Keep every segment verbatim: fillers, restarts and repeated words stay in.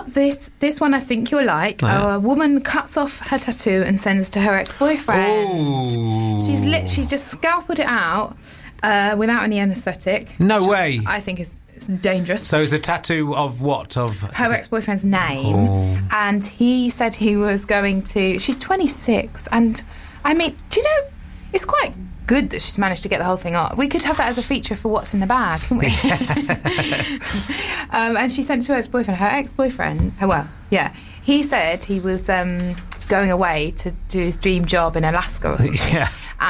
this this one I think you'll like. Oh, yeah. A woman cuts off her tattoo and sends to her ex-boyfriend. Ooh. She's lit. She's just scalpeled it out uh, without any anaesthetic. No way. I think is it's dangerous. So it's a tattoo of what? Of her ex-boyfriend's name. Oh. And he said he was going to... She's twenty-six, and I mean, do you know, it's quite good that she's managed to get the whole thing off. We could have that as a feature for What's in the Bag, couldn't we? um, and she sent it to her ex-boyfriend. Her ex-boyfriend, oh, well, yeah, he said he was um, going away to do his dream job in Alaska or something. Yeah.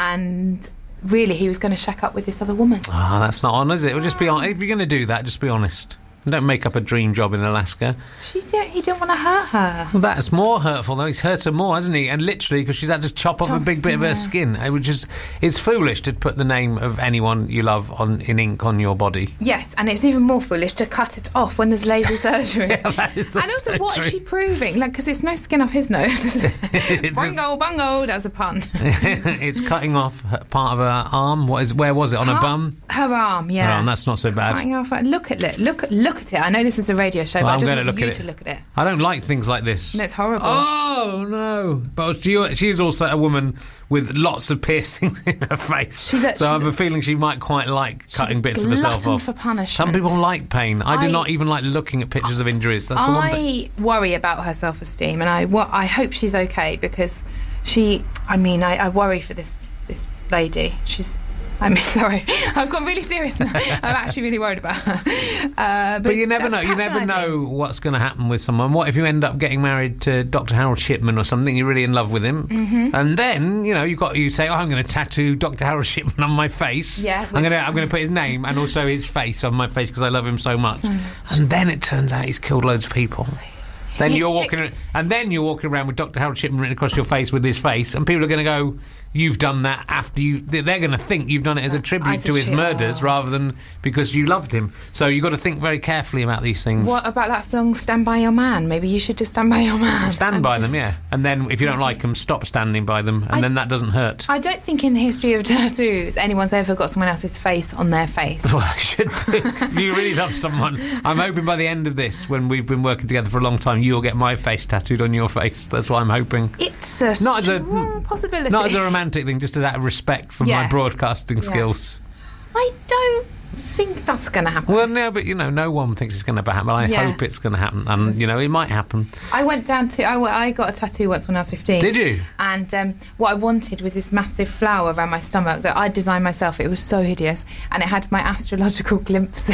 And really, he was going to shack up with this other woman. Oh, that's not on, is it? Well, just be on. If you're going to do that, just be honest. Don't make up a dream job in Alaska. She didn't, he didn't want to hurt her. Well, that's more hurtful, though. He's hurt her more, hasn't he? And literally, because she's had to chop, chop off a big bit yeah. of her skin. It would just, it's foolish to put the name of anyone you love on in ink on your body. Yes, and it's even more foolish to cut it off when there's laser surgery. Yeah, that is and also, surgery. What is she proving? Like, because it's no skin off his nose. Bungo, bungo, that's a pun. It's cutting off her, part of her arm. What is? Where was it? On her, her bum? Her arm, yeah. Her arm, that's not so bad. Cutting off, look at it. Look, look at it. I know this is a radio show, well, but I'm I just want look you at to look at it. I don't like things like this. No, it's horrible. Oh, no. But she, she's also a woman with lots of piercings in her face. She's a, so she's I have a, a feeling she might quite like cutting bits of herself off. For punishment. Some people like pain. I, I do not even like looking at pictures of injuries. That's the I one thing. I worry about her self-esteem, and I, what, I hope she's okay, because she, I mean, I, I worry for this, this lady. She's... I mean, sorry, I've got really serious now. I'm actually really worried about her. Uh, but but you never know. You never know what's going to happen with someone. What if you end up getting married to Doctor Harold Shipman or something? You're really in love with him, mm-hmm. and then you know you got you say, "Oh, I'm going to tattoo Doctor Harold Shipman on my face." Yeah, I'm going to I'm going to put his name and also his face on my face because I love him so much. so much. And then it turns out he's killed loads of people. Then you you're stick- walking, and then you're walking around with Doctor Harold Shipman written across your face with his face, and people are going to go, "You've done that after you." They're going to think you've done it as a tribute as to a his tri- murders, oh. rather than because you loved him. So you've got to think very carefully about these things. What about that song "Stand by Your Man"? Maybe you should just stand by your man. Stand by just... them, yeah. And then if you don't like them, stop standing by them, and I, then that doesn't hurt. I don't think in the history of tattoos anyone's ever got someone else's face on their face. Well, I should do. If you really love someone, I'm hoping by the end of this, when we've been working together for a long time, you'll get my face tattooed on your face. That's what I'm hoping. It's a not strong as a, possibility. Not as a romantic thing, just out of respect for yeah. my broadcasting yeah. skills. I don't think that's going to happen. Well, no, but you know, no one thinks it's going to happen. I yeah. hope it's going to happen, and you know, it might happen. I went down to. I, I got a tattoo once when I was fifteen. Did you? And um, what I wanted was this massive flower around my stomach that I designed myself. It was so hideous, and it had my astrological glimpse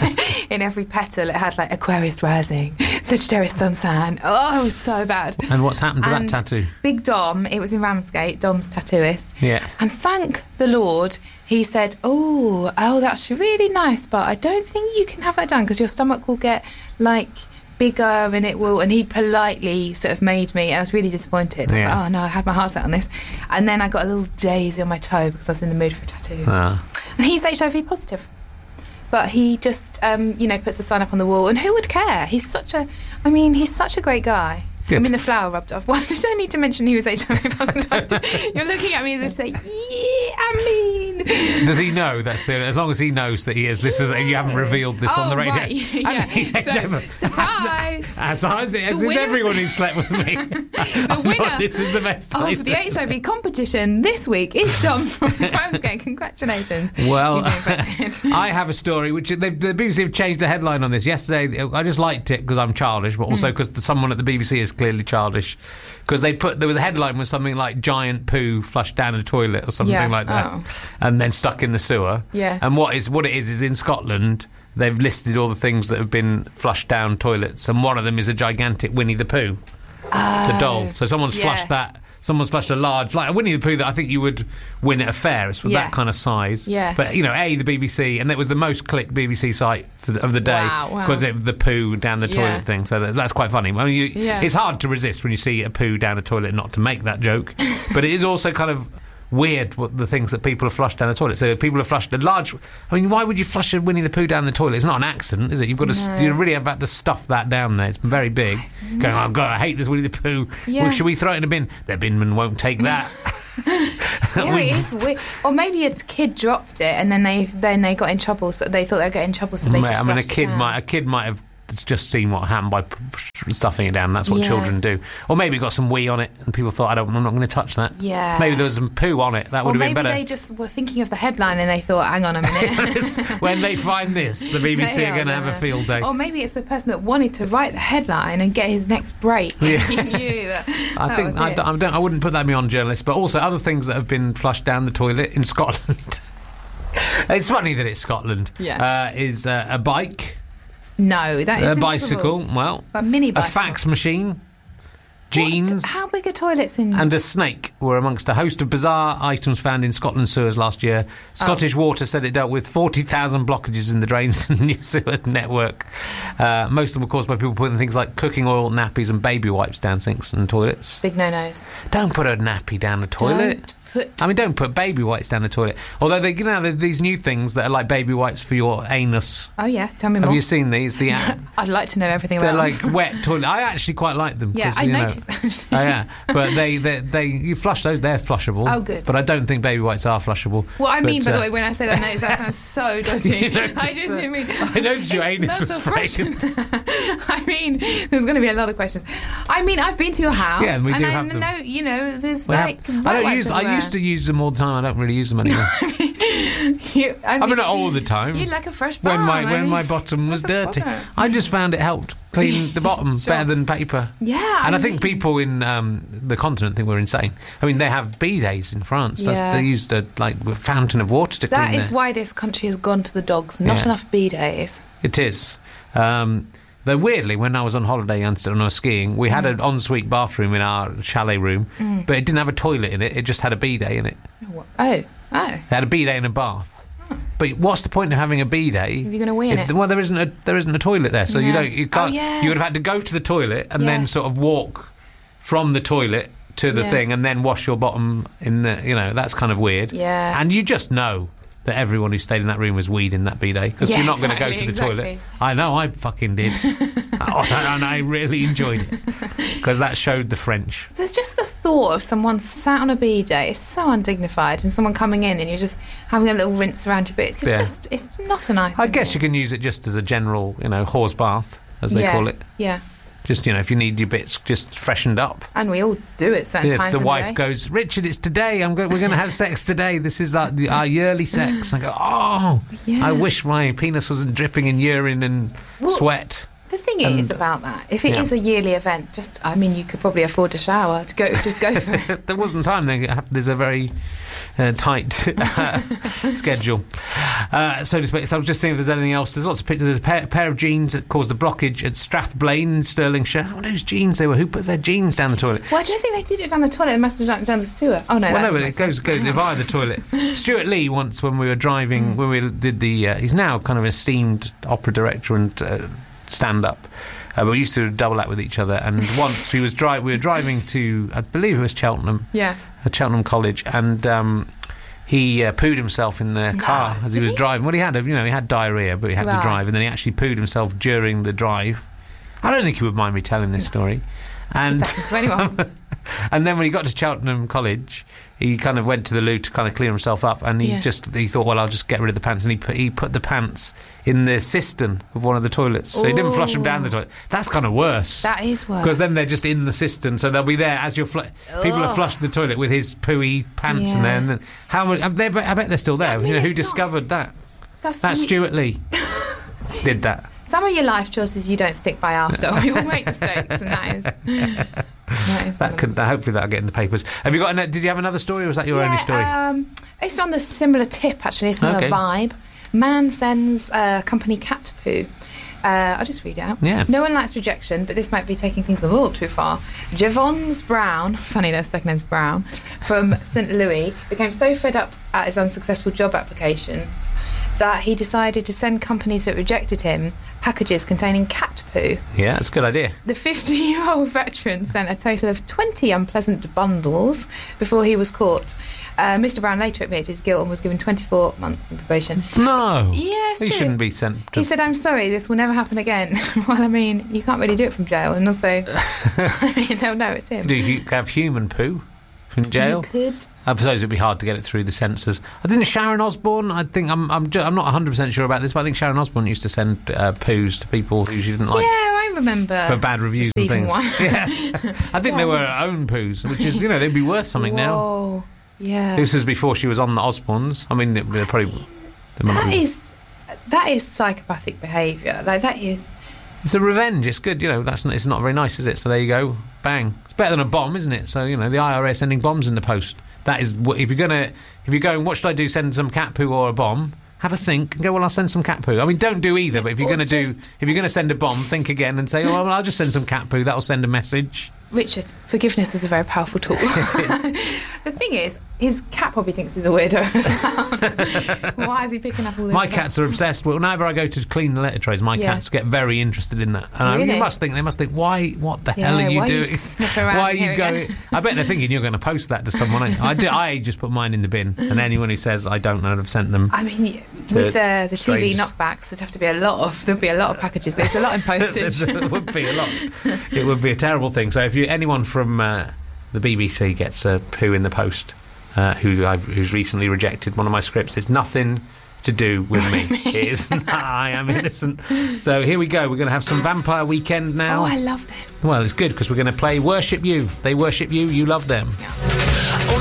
in every petal. It had like Aquarius rising, Sagittarius sun sign. Oh, it was so bad. And what's happened to and that tattoo? Big Dom. It was in Ramsgate. Dom's tattooist. Yeah. And thank the Lord, he said, "Oh, oh, that's really nice, but I don't think you can have that done because your stomach will get like bigger and it will." And he politely sort of made me, and I was really disappointed. I was yeah. like, "Oh no, I had my heart set on this," and then I got a little daisy on my toe because I was in the mood for a tattoo. Ah. And he's H I V positive, but he just, um, you know, puts a sign up on the wall, and who would care? He's such a, I mean, he's such a great guy. Good. I mean, the flower rubbed off. Well, I don't need to mention he was H I V positive. You're looking at me as if to say, yeah, I mean. Does he know? That's the as long as he knows that he is. This is you haven't revealed this oh, on the radio. Right. Yeah. So, surprise! As, as, as, as is everyone who's slept with me. The winner this is the best place of the H I V competition this week is Dom from Ramsgate. Congratulations. Well, I have a story which they, the B B C have changed the headline on this yesterday. I just liked it because I'm childish, but also because mm. someone at the B B C is clearly childish, because they put there was a headline with something like giant poo flushed down a toilet or something yeah. like that, oh. and then stuck in the sewer. Yeah. And what is what it is is in Scotland they've listed all the things that have been flushed down toilets, and one of them is a gigantic Winnie the Pooh, oh. the doll. So someone's yeah. flushed that. Someone's flushed a large, like a Winnie the Pooh that I think you would win at a fair. It's with yeah. that kind of size. Yeah. But, you know, A, the B B C, and it was the most clicked B B C site of the day because wow, wow. of the poo down the toilet yeah. thing. So that, that's quite funny. I mean, you, yeah. it's hard to resist when you see a poo down a toilet not to make that joke. But it is also kind of weird what the things that people have flushed down the toilet. So people have flushed a large... I mean, why would you flush a Winnie the Pooh down the toilet? It's not an accident, is it? You've got to... No. You really have had to stuff that down there. It's very big. Going, oh, God, I hate this Winnie the Pooh. Yeah. Well, should we throw it in a bin? The binman won't take that. Yeah, it is weird. Or maybe a kid dropped it and then they then they got in trouble. So they thought they were getting in trouble, so they just I mean, a flushed it kid down. might a kid might have just seen what happened by p- stuffing it down. That's what Yeah. children do. Or maybe it got some wee on it, and people thought, I don't, I'm not going to touch that. Yeah. Maybe there was some poo on it. That Or would have maybe been better. they just were thinking of the headline and they thought, hang on a minute. When they find this, the B B C They are going to have a gonna- field day. Or maybe it's the person that wanted to write the headline and get his next break. Yeah. He knew that. I that think was I, it. don't, I, don't, I wouldn't put that beyond journalists, but also other things that have been flushed down the toilet in Scotland. It's funny that it's Scotland. Yeah. Uh, is uh, a bike, No, that is a bicycle, impossible. well, A mini a bicycle. fax machine, What? jeans, How big are toilets in? and a snake were amongst a host of bizarre items found in Scotland's sewers last year. Scottish Water said it dealt with forty thousand blockages in the drains and new sewer network. Uh, most of them were caused by people putting things like cooking oil, nappies and baby wipes down sinks and toilets. Big no-nos. Don't put a nappy down the toilet. Don't put... I mean, don't put baby wipes down the toilet. Although they, you know, there's these new things that are like baby wipes for your anus. Oh, yeah. Tell me Have more. you seen these? The I'd like to know everything they're about them. like wet toilet. I actually quite like them. Yeah, 'cause, I you know- noticed actually. Oh yeah, but they, they, they, you flush those. They're flushable. Oh, good. But I don't think baby wipes are flushable. What I mean, But, by the uh, way, when I said I noticed, that sounds so dodgy. You noticed I just didn't mean... I noticed your It anus smells was so fresh. fragrant. I mean, there's going to be a lot of questions. I mean, I've been to your house. Yeah, and we do I have them. know, you know, there's We have- like... I wet don't wipes use. I everywhere. used to use them all the time. I don't really use them anymore. You, I I mean, mean, not all the time. You're like a fresh when balm. my I when mean, my bottom was what's the dirty, bottom? I just found it helped clean the bottom Sure. better than paper. Yeah, And I I think mean- people in um, the continent think we're insane. I mean, they have bidets in France. That's, Yeah. They used a like a fountain of water to That clean is their- why this country has gone to the dogs. Not Yeah. enough bidets. It is. Um, though weirdly, when I was on holiday in Amsterdam and I was skiing, we had Mm. an ensuite bathroom in our chalet room, but it didn't have a toilet in it. It just had a bidet in it. Oh, oh. It had a bidet and a bath. But what's the point of having a bidet? If you're going to wee in If it. the, well, there isn't a there isn't a toilet there, so you Yeah. don't you Oh, can't. yeah. You would have had to go to the toilet and Yeah. then sort of walk from the toilet to the Yeah. thing and then wash your bottom in the. You know, that's kind of weird. Yeah. And you just know that everyone who stayed in that room was weed in that bidet because Yeah, you're not going to go exactly, to the exactly. toilet. I know, I fucking did, oh, and I really enjoyed it because that showed the French. There's just the thought of someone sat on a bidet. It's so undignified, and someone coming in and you're just having a little rinse around your bits. It's Yeah. just, it's not a nice. I thing. guess you can use it just as a general, you know, horse bath as they yeah. call it. Yeah, Just, you know, if you need your bits just freshened up. and we all do it certain Yeah, times. the in wife day. goes, Richard, it's today. I'm go- we're going to have sex today. This is like the, our yearly sex. I go, oh, Yeah. I wish my penis wasn't dripping in urine and Well, sweat. The thing is And- about that, if it Yeah. is a yearly event, just I mean, you could probably afford a shower to go. Just go for it. There wasn't time. They have- There's a very uh, tight uh, schedule, uh, so to speak. So I was just seeing if there's anything else. There's lots of pictures. There's a pair, pair of jeans that caused a blockage at Strathblane in Stirlingshire. I wonder whose jeans they were. Who put their jeans down the toilet? Well, I don't think they did it down the toilet. They must have done it down the sewer. Oh no, Well, that no, but doesn't it make goes sense. goes via the toilet. Stuart Lee once, when we were driving, when we did the, uh, he's now kind of an esteemed opera director and uh, stand-up. Uh, but we used to double act with each other. And once he was dri- we were driving to, I believe it was Cheltenham, Yeah. at Cheltenham College, and um, he uh, pooed himself in the car as he Did was he? driving. Well, he had, a, you know, he had diarrhea, but he had to Right. drive, and then he actually pooed himself during the drive. I don't think he would mind me telling this story. And It's happened to anyone. and then when he got to Cheltenham College, he kind of went to the loo to kind of clear himself up, and he Yeah. just he thought, well, I'll just get rid of the pants, and he put he put the pants in the cistern of one of the toilets, so he didn't flush them down the toilet. That's kind of worse. That is worse. Because then they're just in the cistern, so they'll be there as you're. Fl- people are Ugh. flushed the toilet with his pooey pants, in there. Yeah. And then how many? I bet I bet they're still there. I mean, you know, who it's not- discovered that? That's, That's you- Stuart Lee. Did that? Some of your life choices you don't stick by after. We all make mistakes, and that is. That is one That of could. That, hopefully that'll get in the papers. Have you got? An, did you have another story, or was that your yeah, only story? Um, it's on the similar tip, actually. A similar Okay. vibe. Man sends uh, company cat poo. Uh, I'll just read it out. Yeah. No one likes rejection, but this might be taking things a little too far. Javons Brown, funny their second name's Brown, from Saint Louis, became so fed up at his unsuccessful job applications that he decided to send companies that rejected him packages containing cat poo. Yeah, that's a good idea. The fifty-year-old veteran sent a total of twenty unpleasant bundles before he was caught. Uh, Mister Brown later admitted his guilt and was given twenty-four months in probation. No. Yeah, it's He true. shouldn't be sent. To, He said, "I'm sorry, this will never happen again." Well, I mean, you can't really do it from jail, and also, I mean, they'll know it's him. do you have human poo? in jail. You could. I suppose it'd be hard to get it through the censors. I think Sharon Osbourne. I think I'm. I'm. Just, I'm not one hundred percent sure about this, but I think Sharon Osbourne used to send uh, poos to people who she didn't like. Yeah, I remember. For bad reviews and things. One. Yeah, I think they were her own poos, which is, you know, they'd be worth something Whoa. now. Yeah. This was before she was on the Osbournes. I mean, they're probably. They might That be, is. That is psychopathic behaviour. Like that is. It's a revenge. It's good, you know. That's not, it's not very nice, is it? So there you go, bang. It's better than a bomb, isn't it? So, you know, the I R A sending bombs in the post. That is, if you're gonna, if you're going, what should I do? Send some cat poo or a bomb? Have a think and go, well, I'll send some cat poo. I mean, don't do either. But if you're going to do, if you're going to send a bomb, think again and say, oh, well, I'll just send some cat poo. That'll send a message. Richard, forgiveness is a very powerful tool. The thing is, his cat probably thinks he's a weirdo as well. Why is he picking up all this My stuff? cats are obsessed. Well, whenever I go to clean the letter trays, my Yeah. cats get very interested in that. And Really? I, you must think, they must think, why, what the Yeah, hell are you why doing? you sniff around why are here you going? again? I bet they're thinking you're going to post that to someone. I, do, I just put mine in the bin. And anyone who says I don't know, I've sent them. I mean, with the, the T V strangers. knockbacks, there'd have to be a lot of, there'd be a lot of packages. There's a lot in postage. it would be a lot. It would be a terrible thing. So if you anyone from uh, the B B C gets a poo in the post, uh, who I've, who's recently rejected one of my scripts, it's nothing to do with me. It is. I am innocent. So here we go. We're going to have some Vampire Weekend now. Oh, I love them. Well, it's good because we're going to play Worship You. They worship you. You love them. Yeah.